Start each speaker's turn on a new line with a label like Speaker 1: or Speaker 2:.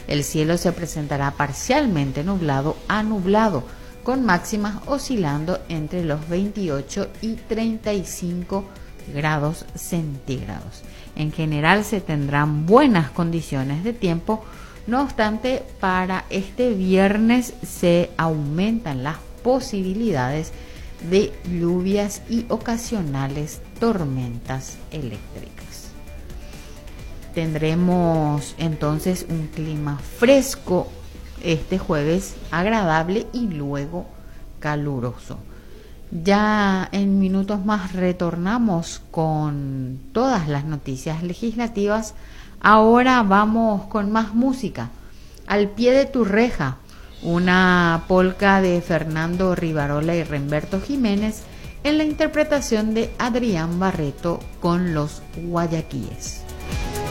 Speaker 1: El cielo se presentará parcialmente nublado a nublado, con máximas oscilando entre los 28 y 35 grados centígrados. En general se tendrán buenas condiciones de tiempo, no obstante, para este viernes se aumentan las posibilidades de lluvias y ocasionales tormentas eléctricas. Tendremos entonces un clima fresco este jueves, agradable y luego caluroso. Ya en minutos más retornamos con todas las noticias legislativas. Ahora vamos con más música. Al pie de tu reja, una polca de Fernando Rivarola y Remberto Jiménez en la interpretación de Adrián Barreto con los Guayaquíes.